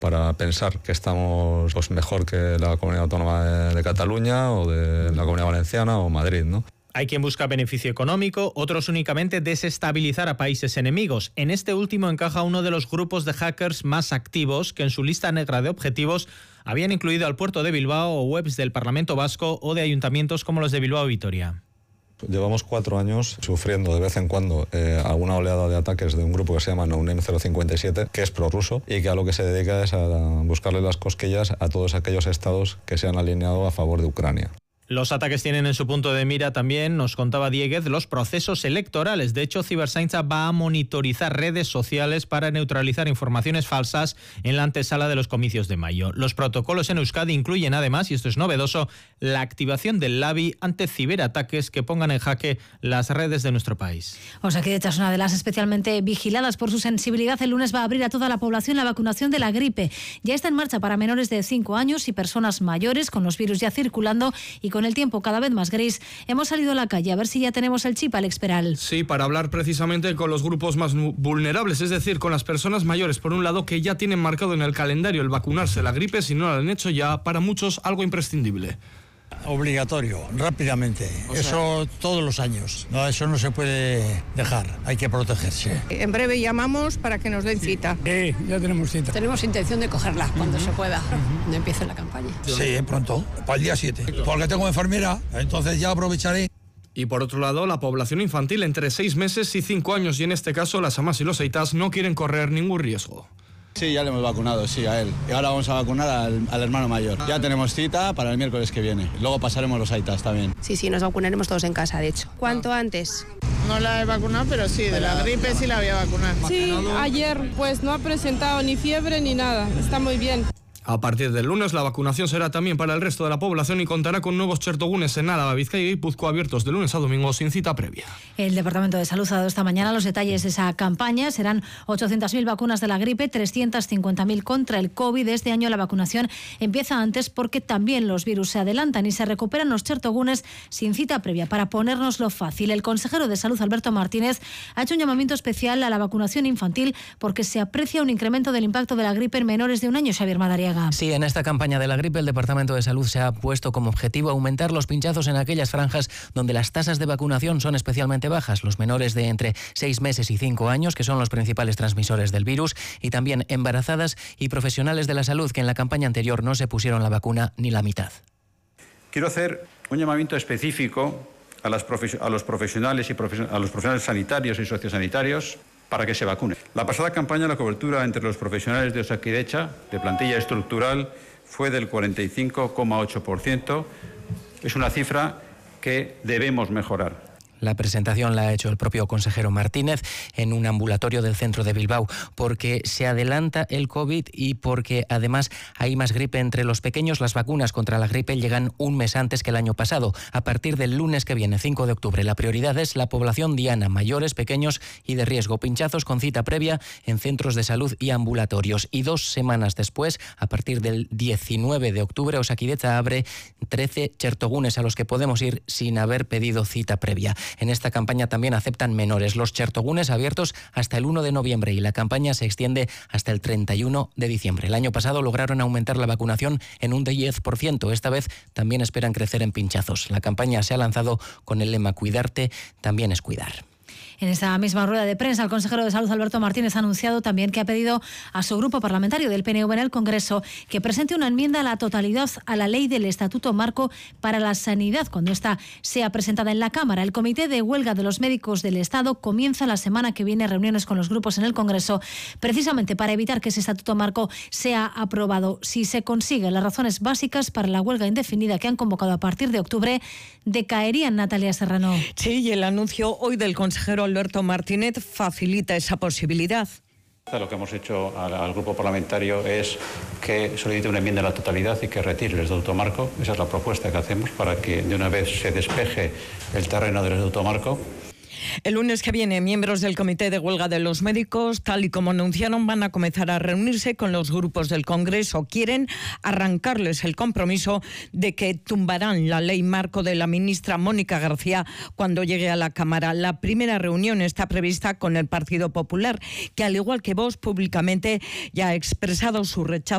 para pensar que estamos mejor que la Comunidad Autónoma de Cataluña o de la Comunidad Valenciana o Madrid, ¿no? Hay quien busca beneficio económico, otros únicamente desestabilizar a países enemigos. En este último encaja uno de los grupos de hackers más activos que en su lista negra de objetivos habían incluido al puerto de Bilbao o webs del Parlamento Vasco o de ayuntamientos como los de Bilbao y Vitoria. Llevamos 4 años sufriendo de vez en cuando alguna oleada de ataques de un grupo que se llama NoName 057, que es prorruso y que a lo que se dedica es a buscarle las cosquillas a todos aquellos estados que se han alineado a favor de Ucrania. Los ataques tienen en su punto de mira también, nos contaba Dieguez, los procesos electorales. De hecho, Cibersainza va a monitorizar redes sociales para neutralizar informaciones falsas en la antesala de los comicios de mayo. Los protocolos en Euskadi incluyen además, y esto es novedoso, la activación del LABI ante ciberataques que pongan en jaque las redes de nuestro país. Osakidetza es una de las especialmente vigiladas por su sensibilidad. El lunes va a abrir a toda la población la vacunación de la gripe. Ya está en marcha para menores de 5 años y personas mayores, con los virus ya circulando y con el tiempo cada vez más gris. Hemos salido a la calle a ver si ya tenemos el chip, Alex Peral. Sí, para hablar precisamente con los grupos más vulnerables, es decir, con las personas mayores, por un lado, que ya tienen marcado en el calendario el vacunarse la gripe, si no lo han hecho ya, para muchos algo imprescindible. Obligatorio, rápidamente. Eso todos los años. No, eso no se puede dejar. Hay que protegerse. En breve llamamos para que nos den cita. Sí, ya tenemos cita. Tenemos intención de cogerla cuando se pueda, cuando empiece la campaña. Sí, pronto, para el día 7. Porque tengo enfermera, entonces ya aprovecharé. Y por otro lado, la población infantil entre 6 meses y 5 años, y en este caso las amas y los aitas, no quieren correr ningún riesgo. Sí, ya le hemos vacunado, sí, a él. Y ahora vamos a vacunar al hermano mayor. Ya tenemos cita para el miércoles que viene. Luego pasaremos los aitas también. Sí, nos vacunaremos todos en casa, de hecho. ¿Cuánto antes? No la he vacunado, pero sí, de la gripe sí la voy a vacunar. Sí, ayer, pues no ha presentado ni fiebre ni nada. Está muy bien. A partir del lunes, la vacunación será también para el resto de la población y contará con nuevos chertogunes en Álava, Vizcaya y Guipúzcoa abiertos de lunes a domingo sin cita previa. El Departamento de Salud ha dado esta mañana los detalles de esa campaña. Serán 800.000 vacunas de la gripe, 350.000 contra el COVID. Este año la vacunación empieza antes porque también los virus se adelantan y se recuperan los chertogunes sin cita previa. Para ponérnoslo fácil, el consejero de Salud, Alberto Martínez, ha hecho un llamamiento especial a la vacunación infantil porque se aprecia un incremento del impacto de la gripe en menores de 1 año. Xavier Madariaga. Sí, en esta campaña de la gripe el Departamento de Salud se ha puesto como objetivo aumentar los pinchazos en aquellas franjas donde las tasas de vacunación son especialmente bajas, los menores de entre 6 meses y 5 años, que son los principales transmisores del virus, y también embarazadas y profesionales de la salud que en la campaña anterior no se pusieron la vacuna ni la mitad. Quiero hacer un llamamiento específico a los profesionales y a los profesionales sanitarios y sociosanitarios para que se vacunen. La pasada campaña la cobertura entre los profesionales de Osakidetza, de plantilla estructural, fue del 45,8%. Es una cifra que debemos mejorar. La presentación la ha hecho el propio consejero Martínez en un ambulatorio del centro de Bilbao, porque se adelanta el COVID y porque además hay más gripe entre los pequeños. Las vacunas contra la gripe llegan un mes antes que el año pasado, a partir del lunes que viene, 5 de octubre. La prioridad es la población diana, mayores, pequeños y de riesgo. Pinchazos con cita previa en centros de salud y ambulatorios. Y 2 semanas después, a partir del 19 de octubre, Osakidetza abre 13 chertogunes a los que podemos ir sin haber pedido cita previa. En esta campaña también aceptan menores. Los chertogunes abiertos hasta el 1 de noviembre y la campaña se extiende hasta el 31 de diciembre. El año pasado lograron aumentar la vacunación en un 10%. Esta vez también esperan crecer en pinchazos. La campaña se ha lanzado con el lema "Cuidarte también es cuidar". En esta misma rueda de prensa, el consejero de Salud, Alberto Martínez, ha anunciado también que ha pedido a su grupo parlamentario del PNV en el Congreso que presente una enmienda a la totalidad a la ley del Estatuto Marco para la Sanidad cuando ésta sea presentada en la Cámara. El Comité de Huelga de los Médicos del Estado comienza la semana que viene reuniones con los grupos en el Congreso precisamente para evitar que ese Estatuto Marco sea aprobado. Si se consigue, las razones básicas para la huelga indefinida que han convocado a partir de octubre decaerían. Natalia Serrano. Sí, y el anuncio hoy del consejero Alberto Martínez facilita esa posibilidad. Lo que hemos hecho al grupo parlamentario es que solicite una enmienda a la totalidad y que retire el Estatuto Marco. Esa es la propuesta que hacemos para que de una vez se despeje el terreno del Estatuto Marco. El lunes que viene, miembros del Comité de Huelga de los Médicos, tal y como anunciaron, van a comenzar a reunirse con los grupos del Congreso. Quieren arrancarles el compromiso de que tumbarán la ley marco de la ministra Mónica García cuando llegue a la Cámara. La primera reunión está prevista con el Partido Popular, que al igual que Vox, públicamente ya ha expresado su rechazo